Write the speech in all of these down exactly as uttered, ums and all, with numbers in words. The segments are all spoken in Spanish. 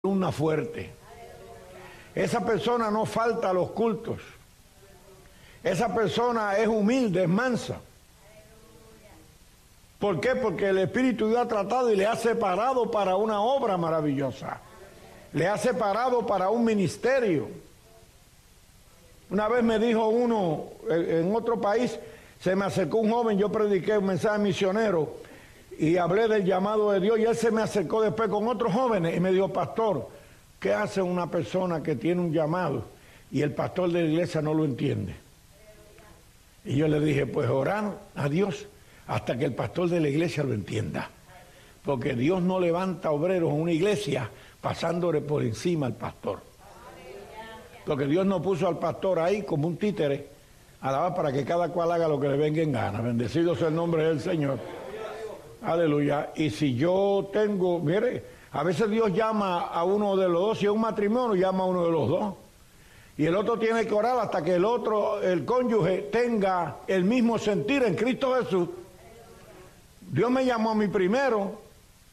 columna fuerte. Esa persona no falta a los cultos. Esa persona es humilde, es mansa. ¿Por qué? Porque el Espíritu Dios ha tratado y le ha separado para una obra maravillosa. Le ha separado para un ministerio. Una vez me dijo uno, en otro país, se me acercó un joven, yo prediqué un mensaje misionero y hablé del llamado de Dios, y él se me acercó después con otros jóvenes y me dijo: pastor, ¿qué hace una persona que tiene un llamado y el pastor de la iglesia no lo entiende? Y yo le dije: pues orar a Dios hasta que el pastor de la iglesia lo entienda, porque Dios no levanta obreros en una iglesia pasándole por encima al pastor, porque Dios no puso al pastor ahí como un títere alabar para que cada cual haga lo que le venga en gana. Bendecido sea el nombre del Señor. Aleluya. Y si yo tengo, mire, a veces Dios llama a uno de los dos, si es un matrimonio llama a uno de los dos, y el otro tiene que orar hasta que el otro, el cónyuge, tenga el mismo sentir en Cristo Jesús. Dios me llamó a mí primero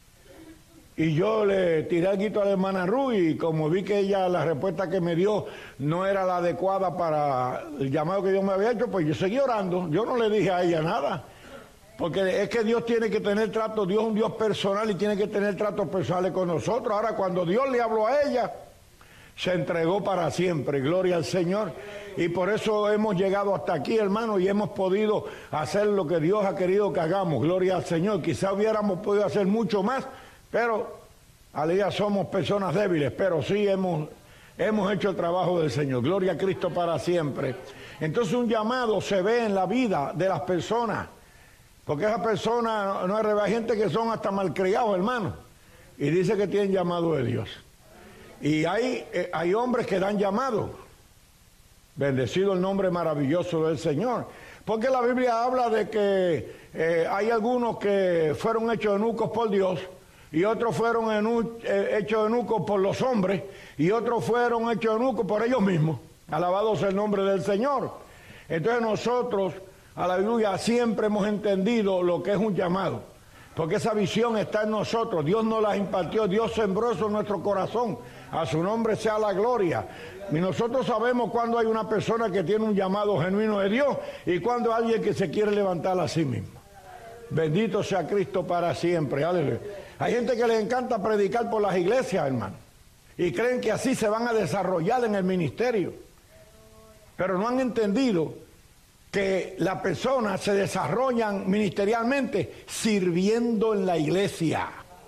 y yo le tiré el guito a la hermana Ruth, y como vi que ella, la respuesta que me dio no era la adecuada para el llamado que Dios me había hecho, pues yo seguí orando. Yo no le dije a ella nada, porque es que Dios tiene que tener trato, Dios es un Dios personal y tiene que tener tratos personales con nosotros. Ahora, cuando Dios le habló a ella, se entregó para siempre, gloria al Señor. Y por eso hemos llegado hasta aquí, hermano, y hemos podido hacer lo que Dios ha querido que hagamos, gloria al Señor. Quizá hubiéramos podido hacer mucho más, pero al día somos personas débiles, pero sí hemos, hemos hecho el trabajo del Señor, gloria a Cristo para siempre. Entonces un llamado se ve en la vida de las personas, porque esa persona no es rebelde. Hay gente que son hasta malcriados, hermano, y dice que tienen llamado de Dios. Y hay, eh, hay hombres que dan llamado. Bendecido el nombre maravilloso del Señor. Porque la Biblia habla de que eh, hay algunos que fueron hechos eunucos por Dios, y otros fueron enu eh, hechos eunucos por los hombres, y otros fueron hechos eunucos por ellos mismos. Alabado sea el nombre del Señor. Entonces nosotros, aleluya, siempre hemos entendido lo que es un llamado, porque esa visión está en nosotros. Dios nos la impartió, Dios sembró eso en nuestro corazón. A su nombre sea la gloria. Y nosotros sabemos cuando hay una persona que tiene un llamado genuino de Dios y cuando hay alguien que se quiere levantar a sí mismo. Bendito sea Cristo para siempre. Aleluya. Hay gente que le encanta predicar por las iglesias, hermano, y creen que así se van a desarrollar en el ministerio, pero no han entendido que las personas se desarrollan ministerialmente sirviendo en la iglesia.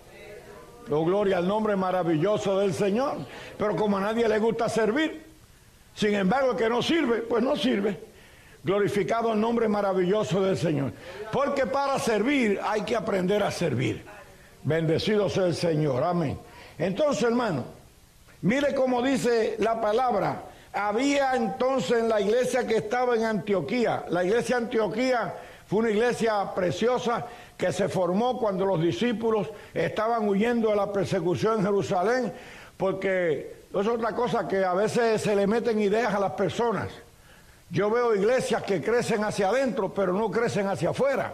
Oh, gloria al nombre maravilloso del Señor. Pero como a nadie le gusta servir, sin embargo, el que no sirve, pues no sirve. Glorificado el nombre maravilloso del Señor. Porque para servir hay que aprender a servir. Bendecido sea el Señor. Amén. Entonces, hermano, mire cómo dice la palabra. Había entonces en la iglesia que estaba en Antioquía. La iglesia de Antioquía fue una iglesia preciosa que se formó cuando los discípulos estaban huyendo de la persecución en Jerusalén, porque es otra cosa que a veces se le meten ideas a las personas. Yo veo iglesias que crecen hacia adentro, pero no crecen hacia afuera.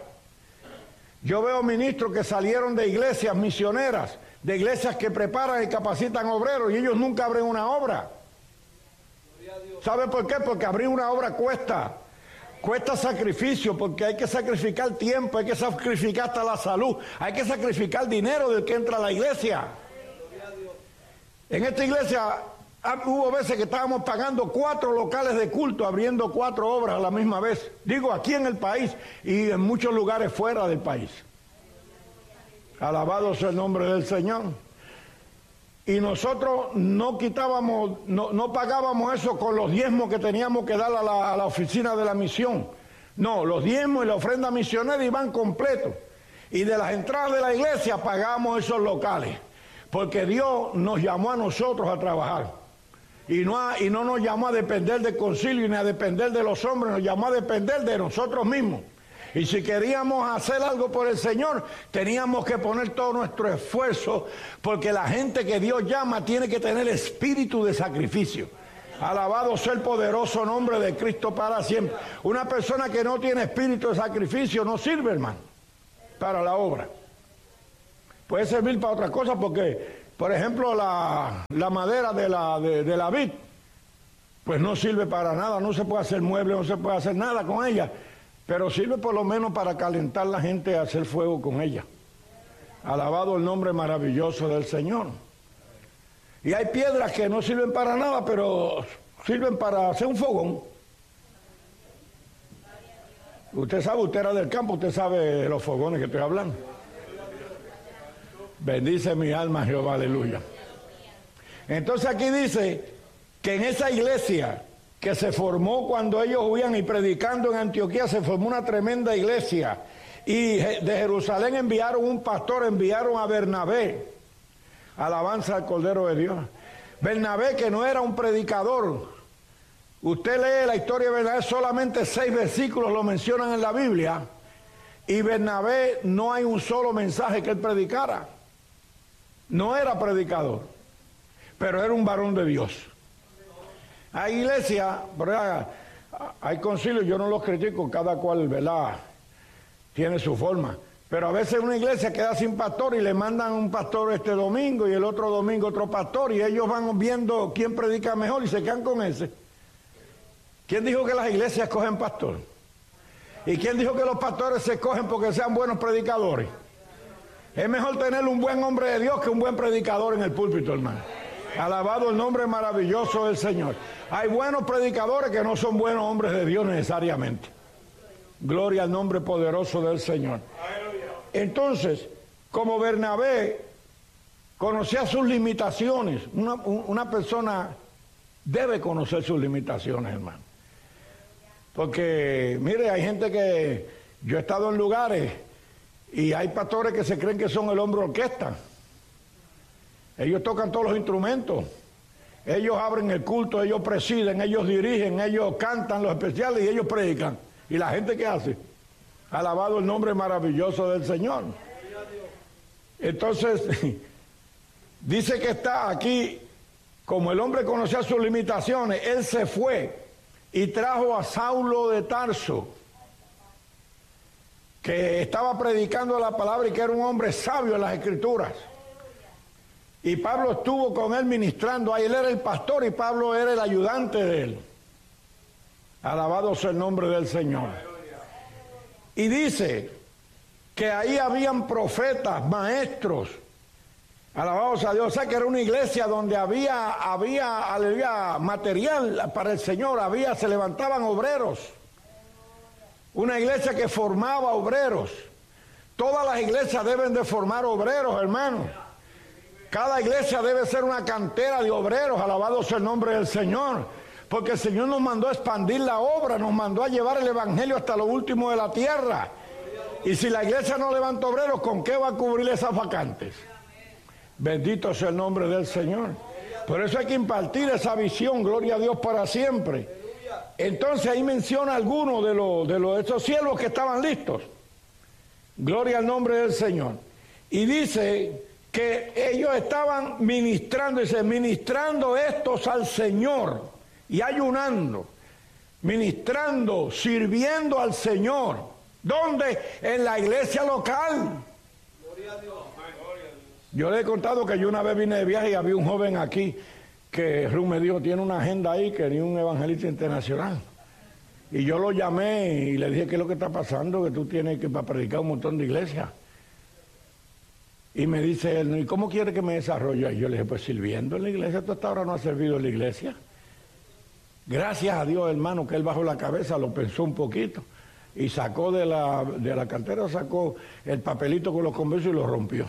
Yo veo ministros que salieron de iglesias misioneras, de iglesias que preparan y capacitan obreros, y ellos nunca abren una obra. ¿Sabe por qué? Porque abrir una obra cuesta. Cuesta sacrificio, porque hay que sacrificar tiempo, hay que sacrificar hasta la salud, hay que sacrificar dinero del que entra a la iglesia. En esta iglesia hubo veces que estábamos pagando cuatro locales de culto, abriendo cuatro obras a la misma vez. Digo, aquí en el país y en muchos lugares fuera del país. Alabado sea el nombre del Señor. Y nosotros no quitábamos, no, no pagábamos eso con los diezmos que teníamos que dar a la, a la oficina de la misión. No, los diezmos y la ofrenda misionera iban completos. Y de las entradas de la iglesia pagamos esos locales. Porque Dios nos llamó a nosotros a trabajar. Y no, a, y no nos llamó a depender del concilio ni a depender de los hombres, nos llamó a depender de nosotros mismos. Y si queríamos hacer algo por el Señor, teníamos que poner todo nuestro esfuerzo, porque la gente que Dios llama tiene que tener espíritu de sacrificio. Alabado sea el poderoso nombre de Cristo para siempre. Una persona que no tiene espíritu de sacrificio no sirve, hermano, para la obra. Puede servir para otra cosa, porque Por ejemplo, la, la madera de la, de, de la vid, pues no sirve para nada, no se puede hacer mueble, no se puede hacer nada con ella, pero sirve por lo menos para calentar la gente y hacer fuego con ella. Alabado el nombre maravilloso del Señor. Y hay piedras que no sirven para nada, pero sirven para hacer un fogón. Usted sabe, usted era del campo, usted sabe de los fogones que estoy hablando. Bendice mi alma, Jehová, aleluya. Entonces aquí dice que en esa iglesia que se formó cuando ellos huían y predicando en Antioquía, se formó una tremenda iglesia. Y de Jerusalén enviaron un pastor, enviaron a Bernabé. Alabanza al Cordero de Dios. Bernabé, que no era un predicador. Usted lee la historia de Bernabé, solamente seis versículos lo mencionan en la Biblia. Y Bernabé no hay un solo mensaje que él predicara. No era predicador, pero era un varón de Dios. Hay iglesia, hay concilios, yo no los critico, cada cual, ¿verdad?, tiene su forma. Pero a veces una iglesia queda sin pastor y le mandan un pastor este domingo y el otro domingo otro pastor y ellos van viendo quién predica mejor y se quedan con ese. ¿Quién dijo que las iglesias cogen pastor? ¿Y quién dijo que los pastores se cogen porque sean buenos predicadores? Es mejor tener un buen hombre de Dios que un buen predicador en el púlpito, hermano. Alabado el nombre maravilloso del Señor. Hay buenos predicadores que no son buenos hombres de Dios necesariamente. Gloria al nombre poderoso del Señor. Entonces, como Bernabé conocía sus limitaciones, una, una persona debe conocer sus limitaciones, hermano. Porque, mire, hay gente que, yo he estado en lugares y hay pastores que se creen que son el hombre orquesta. Ellos tocan todos los instrumentos, ellos abren el culto, ellos presiden, ellos dirigen, ellos cantan los especiales y ellos predican. ¿Y la gente qué hace? Alabado el nombre maravilloso del Señor. Entonces, dice que está aquí, como el hombre conocía sus limitaciones, él se fue y trajo a Saulo de Tarso, que estaba predicando la palabra y que era un hombre sabio en las Escrituras. Y Pablo estuvo con él ministrando, ahí él era el pastor y Pablo era el ayudante de él. Alabado sea el nombre del Señor. Y dice que ahí habían profetas, maestros. Alabado sea Dios. O sea que era una iglesia donde había, había, había material para el Señor, había, se levantaban obreros. Una iglesia que formaba obreros. Todas las iglesias deben de formar obreros, hermanos. Cada iglesia debe ser una cantera de obreros, alabado sea el nombre del Señor, porque el Señor nos mandó a expandir la obra, nos mandó a llevar el evangelio hasta lo último de la tierra. Y si la iglesia no levanta obreros, ¿con qué va a cubrir esas vacantes? Bendito sea el nombre del Señor. Por eso hay que impartir esa visión, gloria a Dios para siempre. Entonces ahí menciona algunos de los de los, esos siervos que estaban listos. Gloria al nombre del Señor. Y dice que ellos estaban ministrando, dice, ministrando estos al Señor y ayunando, ministrando, sirviendo al Señor. ¿Dónde? En la iglesia local. Gloria a Dios. Yo le he contado que yo una vez vine de viaje y había un joven aquí que Ruth me dijo, tiene una agenda ahí, quería un evangelista internacional. Y yo lo llamé y le dije, ¿qué es lo que está pasando? Que tú tienes que para predicar un montón de iglesias. Y me dice él, ¿y cómo quiere que me desarrolle? Y yo le dije, pues sirviendo en la iglesia. ¿Tú hasta ahora no has servido en la iglesia? Gracias a Dios, hermano, que él bajó la cabeza, lo pensó un poquito y sacó de la, de la cartera, sacó el papelito con los conversos y lo rompió.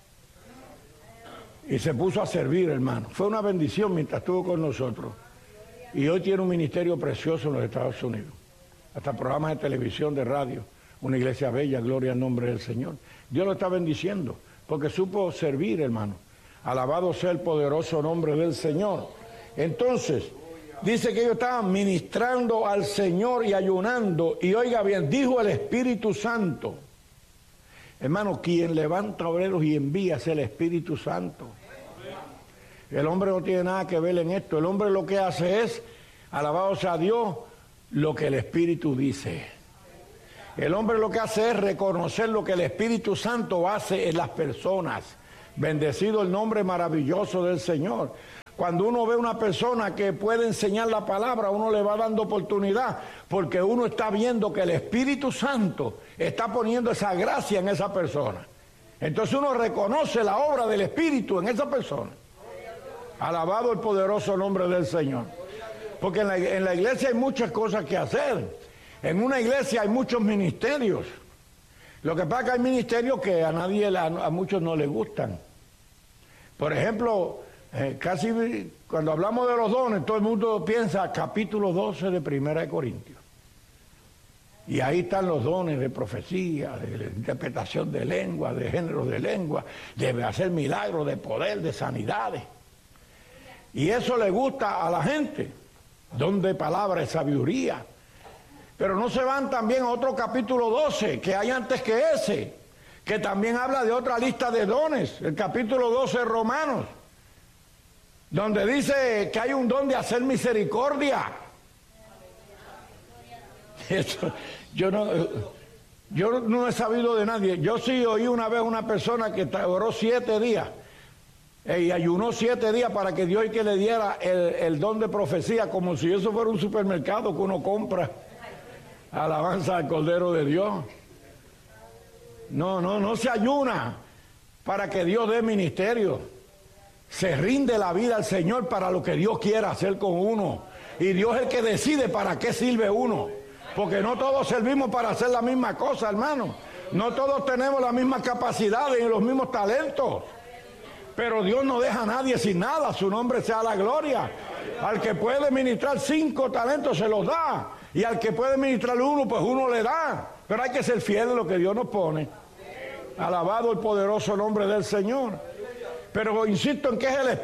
Y se puso a servir, hermano. Fue una bendición mientras estuvo con nosotros. Y hoy tiene un ministerio precioso en los Estados Unidos. Hasta programas de televisión, de radio. Una iglesia bella, gloria al nombre del Señor. Dios lo está bendiciendo porque supo servir, hermano. Alabado sea el poderoso nombre del Señor. Entonces, dice que ellos estaban ministrando al Señor y ayunando. Y oiga bien, dijo el Espíritu Santo. Hermano, quien levanta obreros y envía es el Espíritu Santo. El hombre no tiene nada que ver en esto. El hombre lo que hace es, alabado sea Dios, lo que el Espíritu dice. El hombre lo que hace es reconocer lo que el Espíritu Santo hace en las personas. Bendecido el nombre maravilloso del Señor. Cuando uno ve una persona que puede enseñar la palabra, uno le va dando oportunidad, porque uno está viendo que el Espíritu Santo está poniendo esa gracia en esa persona. Entonces uno reconoce la obra del Espíritu en esa persona. Alabado el poderoso nombre del Señor. Porque en la, en la iglesia hay muchas cosas que hacer. En una iglesia hay muchos ministerios. Lo que pasa es que hay ministerios que a nadie, a, a muchos no les gustan. Por ejemplo, eh, casi cuando hablamos de los dones, todo el mundo piensa capítulo doce de Primera de Corintios. Y ahí están los dones de profecía, de interpretación de lengua, de géneros de lengua, de hacer milagros, de poder, de sanidades. Y eso le gusta a la gente, don de palabra, de sabiduría. Pero no se van también a otro capítulo doce, que hay antes que ese, que también habla de otra lista de dones, el capítulo doce de Romanos, donde dice que hay un don de hacer misericordia. Eso, yo no, yo no he sabido de nadie. Yo sí oí una vez una persona que oró siete días y ayunó siete días para que Dios y que le diera el, el don de profecía, como si eso fuera un supermercado que uno compra. Alabanza al Cordero de Dios. No, no, no se ayuna para que Dios dé ministerio. Se rinde la vida al Señor para lo que Dios quiera hacer con uno. Y Dios es el que decide para qué sirve uno. Porque no todos servimos para hacer la misma cosa, hermano. No todos tenemos las mismas capacidades y los mismos talentos. Pero Dios no deja a nadie sin nada. Su nombre sea la gloria. Al que puede ministrar cinco talentos se los da. Y al que puede ministrar uno, pues uno le da. Pero hay que ser fiel a lo que Dios nos pone. Alabado el poderoso nombre del Señor. Pero insisto en que es el Espíritu.